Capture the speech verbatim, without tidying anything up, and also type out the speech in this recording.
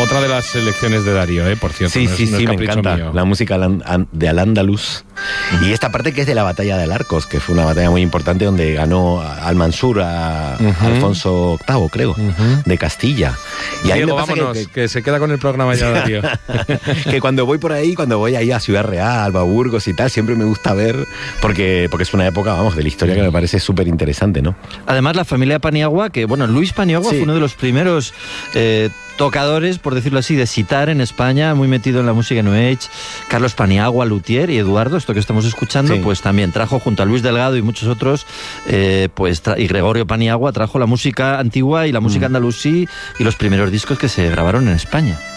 Otra de las selecciones de Darío, ¿eh? Por cierto. Sí, no es, sí, no sí, es me capricho encanta. mío. La música de Al-Ándalus. Y esta parte que es de la batalla de Arcos, que fue una batalla muy importante donde ganó Al-Mansur a uh-huh. Alfonso octavo, creo, uh-huh. de Castilla. Y ahí Diego, me pasa vámonos, que, que, que se queda con el programa ya, Darío. Que cuando voy por ahí, cuando voy ahí a Ciudad Real, a Burgos y tal, siempre me gusta ver, porque, porque es una época, vamos, de la historia que me parece súper interesante, ¿no? Además, la familia Paniagua, que, bueno, Luis Paniagua sí. fue uno de los primeros... Eh, tocadores, por decirlo así, de sitar en España, muy metido en la música New Age. Carlos Paniagua, luthier, y Eduardo, esto que estamos escuchando, sí. pues también trajo junto a Luis Delgado y muchos otros, eh, pues tra- y Gregorio Paniagua trajo la música antigua y la música mm. andalusí y los primeros discos que se grabaron en España.